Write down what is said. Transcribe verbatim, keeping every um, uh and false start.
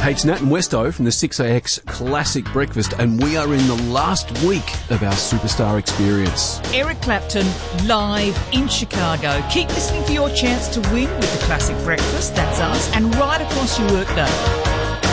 Hey, it's Nat and Westo from the six A X Classic Breakfast, and we are in the last week of our Superstar Experience. Eric Clapton, live in Chicago. Keep listening for your chance to win with the Classic Breakfast, that's us, and right across your workday.